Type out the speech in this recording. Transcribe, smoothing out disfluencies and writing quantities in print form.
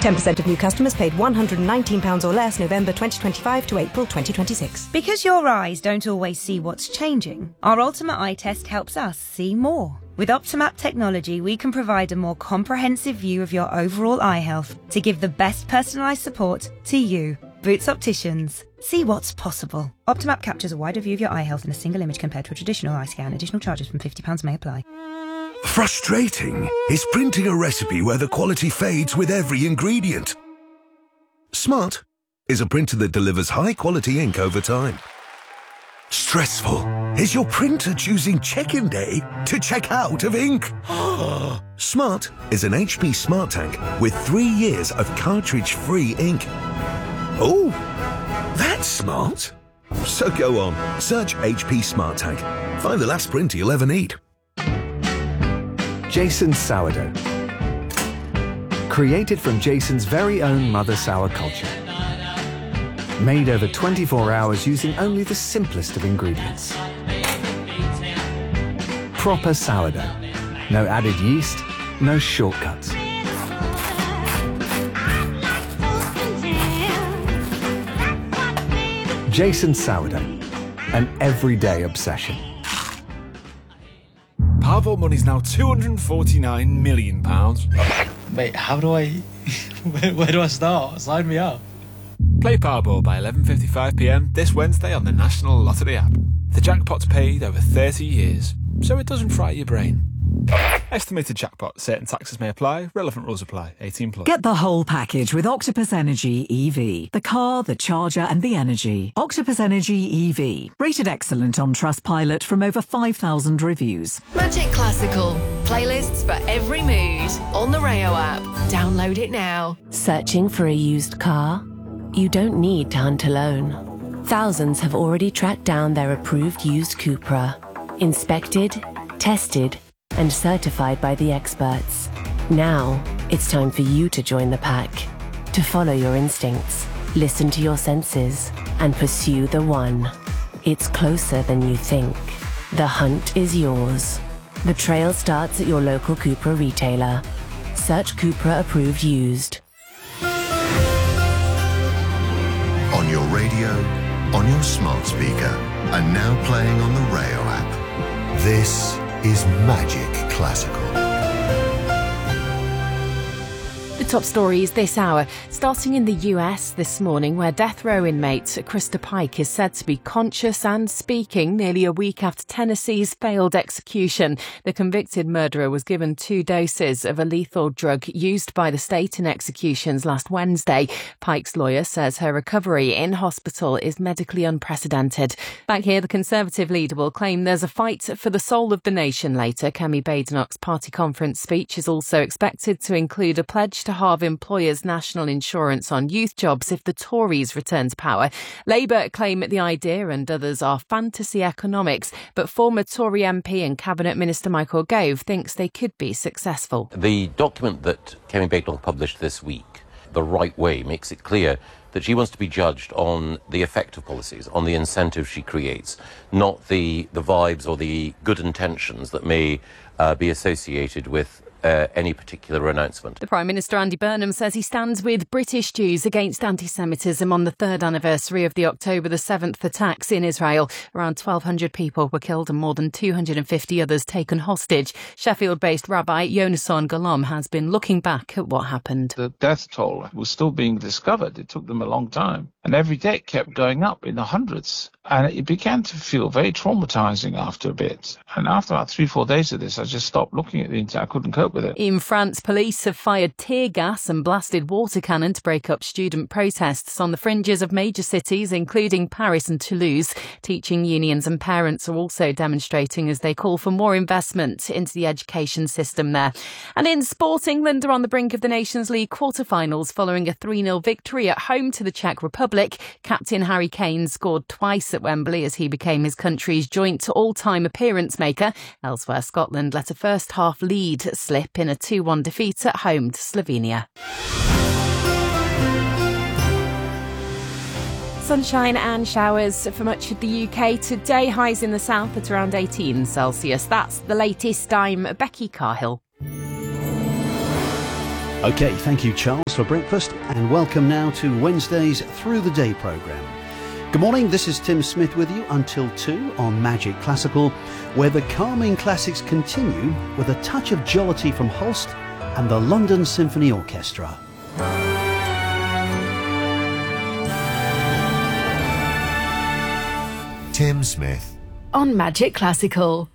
10% of new customers paid £119 or less November 2025 to April 2026. Because your eyes don't always see what's changing, our Ultimate Eye Test helps us see more. With Optimap technology, we can provide a more comprehensive view of your overall eye health to give the best personalised support to you. Boots Opticians. See what's possible. Optimap captures a wider view of your eye health in a single image compared to a traditional eye scan. Additional charges from £50 may apply. Frustrating is printing a recipe where the quality fades with every ingredient. Smart is a printer that delivers high-quality ink over time. Stressful is your printer choosing check-in day to check out of ink. Smart is an HP Smart Tank with 3 years of cartridge-free ink. Oh, that's smart. So go on, search HP Smart Tank. Find the last printer you'll ever need. Jason's Sourdough. Created from Jason's very own mother sour culture. Made over 24 hours using only the simplest of ingredients. Proper sourdough. No added yeast, no shortcuts. Jason's Sourdough. An everyday obsession. Powerball money's now £249 million. Wait, how do I... where do I start? Sign me up. Play Powerball by 11:55pm this Wednesday on the National Lottery app. The jackpot's paid over 30 years, so it doesn't fry your brain. Estimated jackpot. Certain taxes may apply. Relevant rules apply. 18+. Get the whole package with Octopus Energy EV. The car, the charger and the energy. Octopus Energy EV. Rated excellent on Trustpilot from over 5,000 reviews. Magic Classical. Playlists for every mood. On the Rayo app. Download it now. Searching for a used car? You don't need to hunt alone. Thousands have already tracked down their approved used Cupra. Inspected, tested, and certified by the experts. Now, it's time for you to join the pack. To follow your instincts, listen to your senses, and pursue the one. It's closer than you think. The hunt is yours. The trail starts at your local Cupra retailer. Search Cupra Approved Used. On your radio, on your smart speaker, and now playing on the Rayo app. This is Magic Classical. The top stories this hour, starting in the US this morning, where death row inmate Krista Pike is said to be conscious and speaking nearly a week after Tennessee's failed execution. The convicted murderer was given 2 doses of a lethal drug used by the state in executions last Wednesday. Pike's lawyer says her recovery in hospital is medically unprecedented. Back here, the Conservative leader will claim there's a fight for the soul of the nation later. Kemi Badenoch's party conference speech is also expected to include a pledge to halve employers' national insurance on youth jobs if the Tories return to power. Labour claim the idea and others are fantasy economics, but former Tory MP and Cabinet Minister Michael Gove thinks they could be successful. The document that Kemi Badenoch published this week, The Right Way, makes it clear that she wants to be judged on the effect of policies, on the incentive she creates, not the vibes or the good intentions that may be associated with any particular announcement. The Prime Minister Andy Burnham says he stands with British Jews against anti-Semitism on the 3rd anniversary of the October the 7th attacks in Israel. Around 1,200 people were killed and more than 250 others taken hostage. Sheffield-based Rabbi Yonason Golom has been looking back at what happened. The death toll was still being discovered. It took them a long time. And every day it kept going up in the hundreds. And it began to feel very traumatizing after a bit. And after about 3-4 days of this, I just stopped looking at the internet. I couldn't cope with it. In France, police have fired tear gas and blasted water cannon to break up student protests on the fringes of major cities, including Paris and Toulouse. Teaching unions and parents are also demonstrating as they call for more investment into the education system there. And in sport, England are on the brink of the Nations League quarter-finals following a 3-0 victory at home to the Czech Republic. Captain Harry Kane scored twice at Wembley as he became his country's joint all-time appearance maker. Elsewhere, Scotland let a first-half lead slip in a 2-1 defeat at home to Slovenia. Sunshine and showers for much of the UK today. Highs in the south at around 18 Celsius. That's the latest. I'm Becky Carhill. OK, thank you, Charles, for breakfast, and welcome now to Wednesday's Through the Day programme. Good morning, this is Tim Smith with you until 2 on Magic Classical, where the calming classics continue with a touch of jollity from Holst and the London Symphony Orchestra. Tim Smith on Magic Classical.